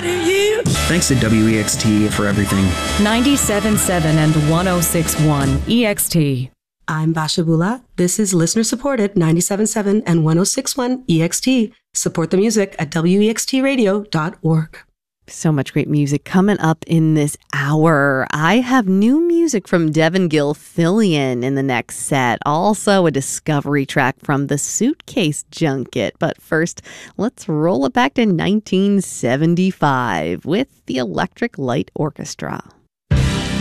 Thanks to WEXT for everything. 97.7 and 106.1 EXT. I'm Basha Bula. This is listener-supported 97.7 and 106.1 EXT. Support the music at wextradio.org. So much great music coming up in this hour. I have new music from Devin Gilfillian in the next set. Also a discovery track from the Suitcase Junket. But first, let's roll it back to 1975 with the Electric Light Orchestra.